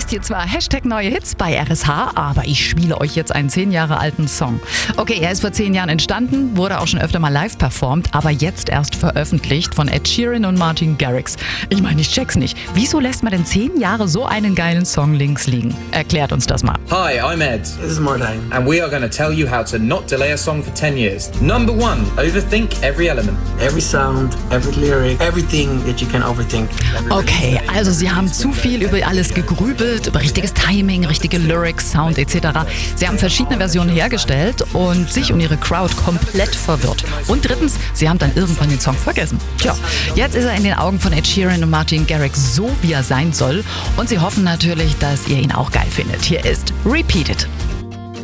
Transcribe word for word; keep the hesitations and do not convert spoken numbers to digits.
wisst ihr zwar, Hashtag neue Hits bei R S H, aber ich spiele euch jetzt einen zehn Jahre alten Song. Okay, er ist vor zehn Jahren entstanden, wurde auch schon öfter mal live performt, aber jetzt erst veröffentlicht von Ed Sheeran und Martin Garrix. Ich meine, ich check's nicht. Wieso lässt man denn zehn Jahre so einen geilen Song links liegen? Erklärt uns das mal. Hi, I'm Ed. This is Martin. And we are going to tell you how to not delay a song for ten years. Number one, overthink every element. Every sound, every lyric, everything that you can overthink. Okay, also sie haben zu viel über alles gegrübelt, über richtiges Timing, richtige Lyrics, Sound et cetera. Sie haben verschiedene Versionen hergestellt und sich und ihre Crowd komplett verwirrt. Und drittens, sie haben dann irgendwann den Song vergessen. Tja, jetzt ist er in den Augen von Ed Sheeran und Martin Garrix so, wie er sein soll. Und sie hoffen natürlich, dass ihr ihn auch geil findet. Hier ist Repeat It.